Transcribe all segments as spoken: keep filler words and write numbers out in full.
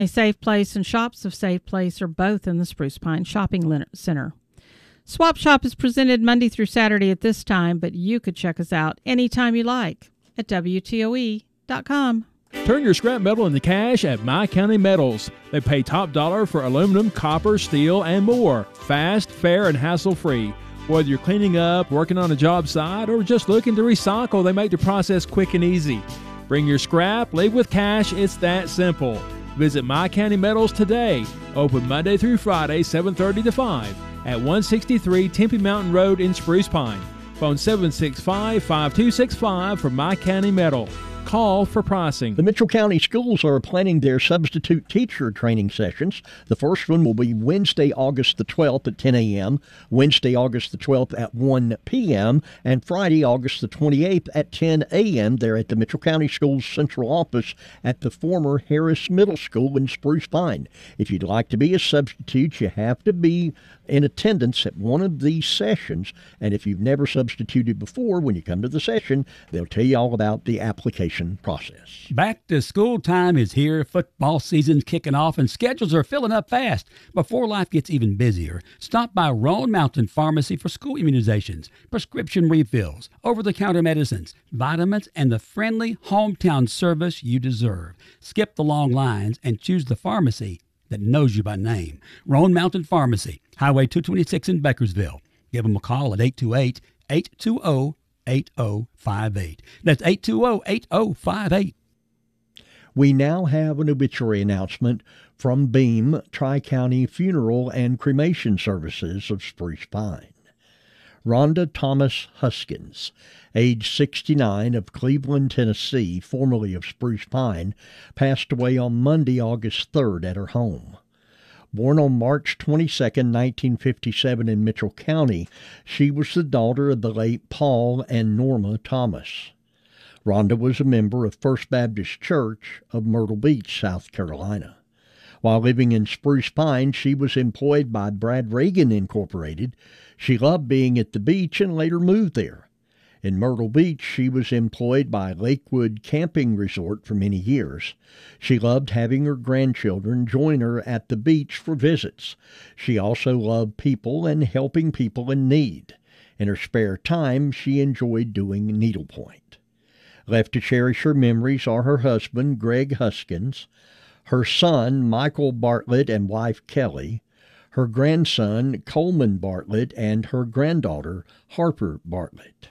A Safe Place and Shops of Safe Place are both in the Spruce Pine Shopping Center. Swap Shop is presented Monday through Saturday at this time, but you could check us out anytime you like at W T O E dot com. Turn your scrap metal into cash at My County Metals. They pay top dollar for aluminum, copper, steel, and more. Fast, fair, and hassle-free. Whether you're cleaning up, working on a job site, or just looking to recycle, they make the process quick and easy. Bring your scrap, leave with cash. It's that simple. Visit My County Metals today. Open Monday through Friday, seven thirty to five. At one sixty-three Tempe Mountain Road in Spruce Pine. Phone seven six five, five two six five for My County Metal. Call for pricing. The Mitchell County Schools are planning their substitute teacher training sessions. The first one will be Wednesday, August the twelfth at ten a.m., Wednesday, August the twelfth at one p.m., and Friday, August the twenty-eighth at ten a.m. They're at the Mitchell County Schools Central Office at the former Harris Middle School in Spruce Pine. If you'd like to be a substitute, you have to be in attendance at one of these sessions, and if you've never substituted before, when you come to the session, they'll tell you all about the application process. Back to school time is here. Football season's kicking off and schedules are filling up fast. Before life gets even busier, stop by Roan Mountain Pharmacy for school immunizations, prescription refills, over-the-counter medicines, vitamins, and the friendly hometown service you deserve. Skip the long lines and choose the pharmacy that knows you by name. Roan Mountain Pharmacy, Highway two twenty-six in Beckersville. Give them a call at eight two eight, eight two zero, eight zero five eight. That's eight two zero, eight zero five eight. We now have an obituary announcement from Beam Tri-County Funeral and Cremation Services of Spruce Pine. Rhonda Thomas Huskins, age sixty-nine, of Cleveland, Tennessee, formerly of Spruce Pine, passed away on Monday, August third at her home. Born on March twenty-second, nineteen fifty-seven in Mitchell County, she was the daughter of the late Paul and Norma Thomas. Rhonda was a member of First Baptist Church of Myrtle Beach, South Carolina. While living in Spruce Pine, she was employed by Brad Reagan Incorporated. She loved being at the beach and later moved there. In Myrtle Beach, she was employed by Lakewood Camping Resort for many years. She loved having her grandchildren join her at the beach for visits. She also loved people and helping people in need. In her spare time, she enjoyed doing needlepoint. Left to cherish her memories are her husband, Greg Huskins, her son, Michael Bartlett, and wife, Kelly, her grandson, Coleman Bartlett, and her granddaughter, Harper Bartlett.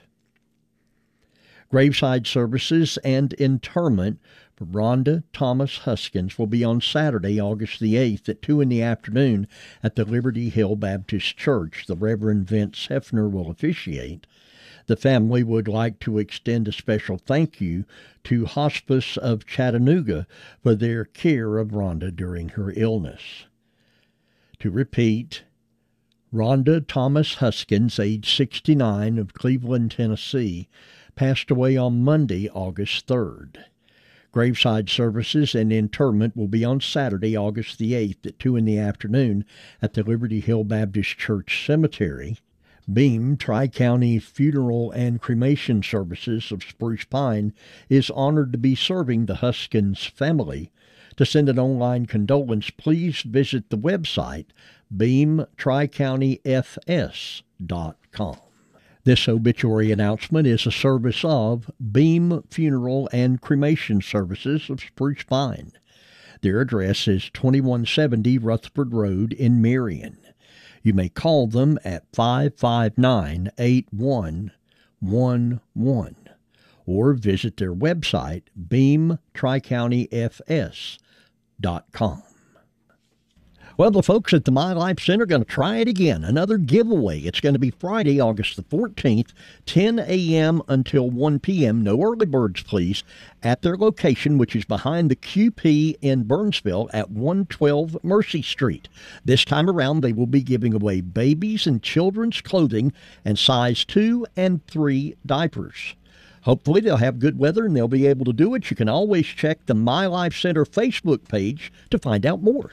Graveside services and interment for Rhonda Thomas Huskins will be on Saturday, August the eighth at two in the afternoon at the Liberty Hill Baptist Church. The Reverend Vince Hefner will officiate. The family would like to extend a special thank you to Hospice of Chattanooga for their care of Rhonda during her illness. To repeat, Rhonda Thomas Huskins, age sixty-nine, of Cleveland, Tennessee, passed away on Monday, August third. Graveside services and interment will be on Saturday, August the eighth at two in the afternoon at the Liberty Hill Baptist Church Cemetery. Beam Tri-County Funeral and Cremation Services of Spruce Pine is honored to be serving the Huskins family. To send an online condolence, please visit the website beam tri county f s dot com. This obituary announcement is a service of Beam Funeral and Cremation Services of Spruce Pine. Their address is twenty-one seventy Rutherford Road in Marion. You may call them at five five nine, eight one one one or visit their website, beam tri county f s dot com. Well, the folks at the My Life Center are going to try it again. Another giveaway. It's going to be Friday, August the fourteenth, ten a.m. until one p.m. No early birds, please, at their location, which is behind the Q P in Burnsville at one twelve Mercy Street. This time around, they will be giving away babies and children's clothing and size two and three diapers. Hopefully they'll have good weather and they'll be able to do it. You can always check the My Life Center Facebook page to find out more.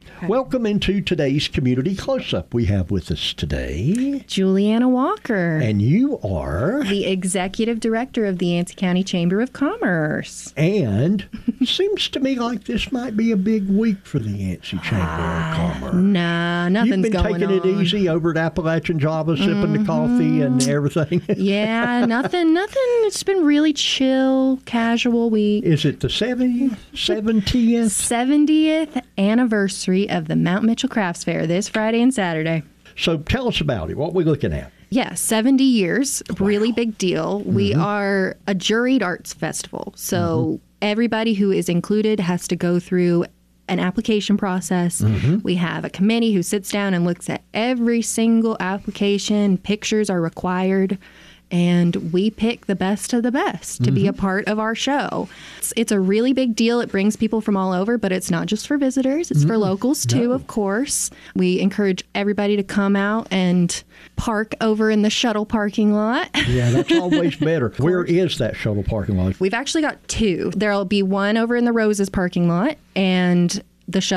Welcome into today's Community Close-Up. We have with us today Juliana Walker. And you are the Executive Director of the Yancey County Chamber of Commerce. And seems to me like this might be a big week for the Yancey Chamber of Commerce. Nah, nothing's You've been going taking on. it easy over at Appalachian Java, sipping mm-hmm. the coffee and everything. Yeah, nothing, nothing. It's been really chill, casual week. Is it the seventieth? seventieth? seventieth anniversary of the Mount Mitchell Crafts Fair this Friday and Saturday. So tell us about it. What are we looking at? Yeah, seventy years. Wow. Really big deal. Mm-hmm. We are a juried arts festival. So mm-hmm. everybody who is included has to go through an application process. Mm-hmm. We have a committee who sits down and looks at every single application. Pictures are required. And we pick the best of the best to mm-hmm. be a part of our show. It's, it's a really big deal. It brings people from all over, but it's not just for visitors. It's mm-hmm. for locals, too, no. of course. We encourage everybody to come out and park over in the shuttle parking lot. Yeah, that's always better. Where is that shuttle parking lot? We've actually got two. There'll be one over in the Roses parking lot, and the shuttle